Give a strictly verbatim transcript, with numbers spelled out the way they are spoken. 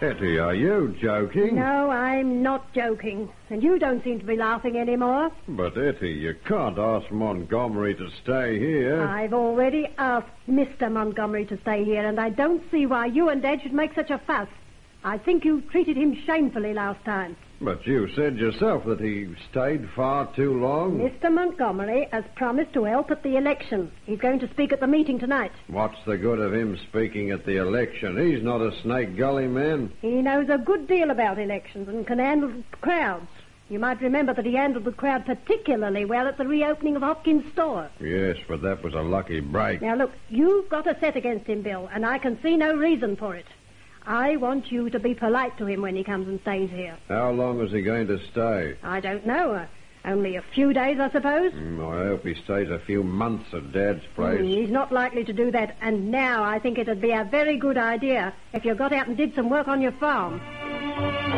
Etty, are you joking? No, I'm not joking. And you don't seem to be laughing anymore. But, Etty, you can't ask Montgomery to stay here. I've already asked Mister Montgomery to stay here, and I don't see why you and Dad should make such a fuss. I think you treated him shamefully last time. But you said yourself that he stayed far too long. Mister Montgomery has promised to help at the election. He's going to speak at the meeting tonight. What's the good of him speaking at the election? He's not a Snake Gully man. He knows a good deal about elections and can handle crowds. You might remember that he handled the crowd particularly well at the reopening of Hopkins' store. Yes, but that was a lucky break. Now, look, you've got a set against him, Bill, and I can see no reason for it. I want you to be polite to him when he comes and stays here. How long is he going to stay? I don't know. Uh, only a few days, I suppose. Mm, I hope he stays a few months at Dad's place. Mm, he's not likely to do that. And now I think it'd be a very good idea if you got out and did some work on your farm.